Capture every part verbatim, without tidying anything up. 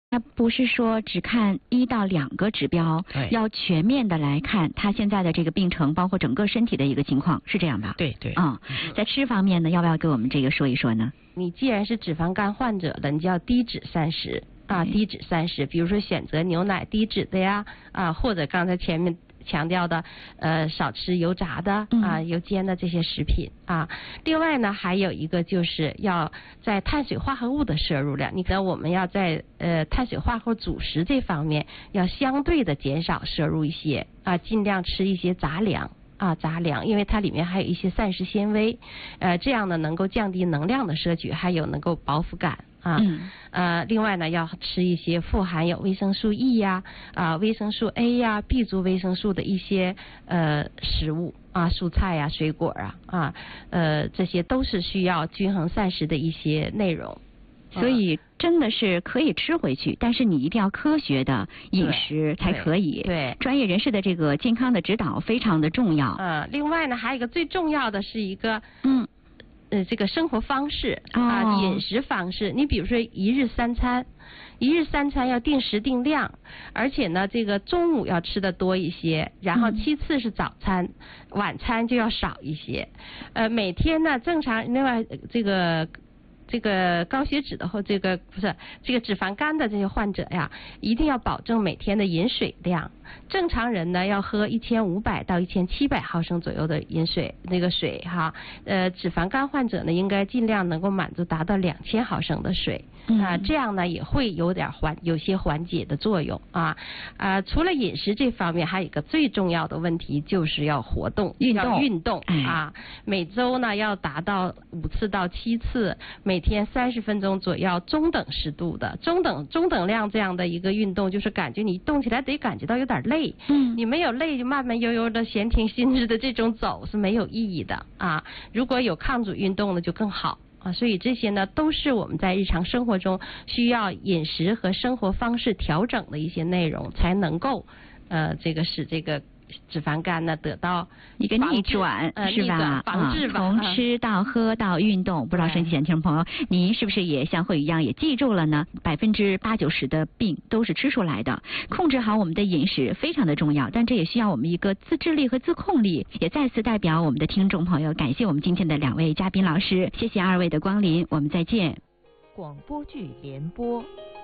他不是说只看一到两个指标，要全面的来看他现在的这个病程，包括整个身体的一个情况，是这样吧？ 对对。 嗯，在吃方面呢，要不要给我们这个说一说呢？ 你既然是脂肪肝患者了，你就要低脂膳食啊，低脂膳食，比如说选择牛奶低脂的呀，啊，或者刚才前面强调的，呃，少吃油炸的啊、油煎的这些食品啊。另外呢，还有一个就是要在碳水化合物的摄入量，你可能我们要在呃碳水化合物主食这方面要相对的减少摄入一些啊，尽量吃一些杂粮。啊，杂粮，因为它里面还有一些膳食纤维，呃，这样呢能够降低能量的摄取，还有能够饱腹感啊。嗯、呃，另外呢，要吃一些富含有维生素 E 呀、啊维生素 A 呀、B 族维生素的一些呃食物啊，蔬菜呀、水果啊啊，呃，这些都是需要均衡膳食的一些内容。 所以真的是可以吃回去，但是你一定要科学的饮食才可以。 对，对专业人士的这个健康的指导非常的重要。 呃，另外呢，还有一个最重要的是一个嗯呃这个生活方式哦、 啊，饮食方式。你比如说一日三餐，一日三餐要定时定量，而且呢，这个中午要吃的多一些，然后其次是早餐，嗯、晚餐就要少一些。呃，每天呢正常，另外这个。这个高血脂的或这个不是这个脂肪肝的这些患者呀，一定要保证每天的饮水量。正常人呢要喝一千五百到一千七百毫升左右的饮水，那个水哈。呃，脂肪肝患者呢应该尽量能够满足达到两千毫升的水啊、呃，这样呢也会有点缓有些缓解的作用啊啊、呃。除了饮食这方面，还有一个最重要的问题就是要活动， 运动要运动、 哎、 啊，每周呢要达到五次到七次，每天三十分钟左右，中等适度的中等中等量这样的一个运动，就是感觉你动起来得感觉到有点累，嗯，你没有累就慢慢悠悠的闲庭信日的这种走是没有意义的啊。如果有抗阻运动呢就更好啊。所以这些呢都是我们在日常生活中需要饮食和生活方式调整的一些内容，才能够呃这个使这个脂肪肝呢得到一个逆转， 呃、 是吧？ 防治吧、 啊，从吃到喝到运动，不知道收音机前听众朋友，您是不是也像慧宇一样也记住了呢？百分之八九十的病都是吃出来的，控制好我们的饮食非常的重要，但这也需要我们一个自制力和自控力。也再次代表我们的听众朋友，感谢我们今天的两位嘉宾老师，谢谢二位的光临，我们再见。 广播剧联播。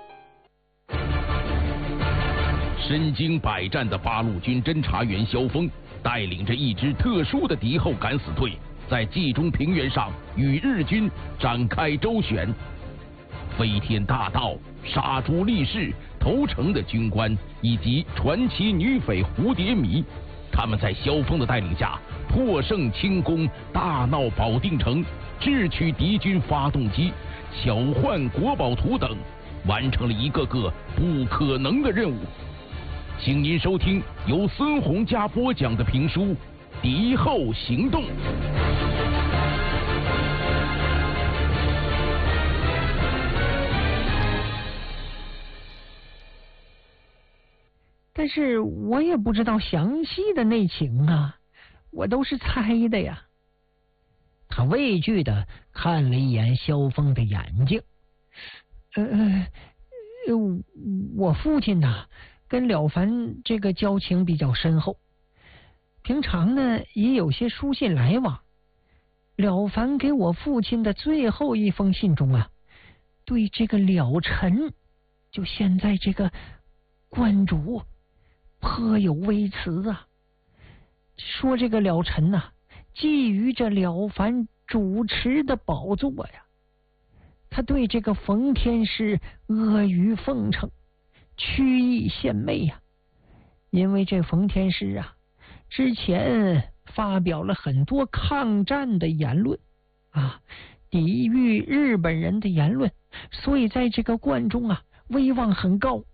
身经百战的八路军侦察员萧峰带领着一支特殊的敌后敢死队，在冀中平原上与日军展开周旋。飞天大盗、杀猪力士、投诚的军官以及传奇女匪蝴蝶迷，他们在萧峰的带领下破胜清宫，大闹保定城，智取敌军发动机，巧换国宝图等，完成了一个个不可能的任务。请您收听由孙洪佳播讲的评书《敌后行动》。 但是我也不知道详细的内情啊，我都是猜的呀。他畏惧的看了一眼萧峰的眼睛，呃呃，我父亲呐。跟了凡这个交情比较深厚，平常呢也有些书信来往。了凡给我父亲的最后一封信中啊，对这个了尘，就现在这个观主颇有微词啊，说这个了尘呐、啊，觊觎着了凡主持的宝座呀，他对这个冯天师阿谀奉承，曲意献媚呀、啊，因为这冯天师啊，之前发表了很多抗战的言论啊，抵御日本人的言论，所以在这个观中啊，威望很高。